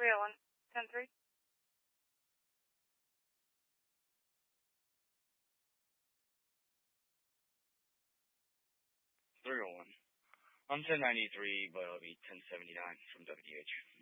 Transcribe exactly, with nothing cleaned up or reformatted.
three oh one, ten three. three oh one. I'm ten ninety-three, but I'll be ten seventy-nine from W H.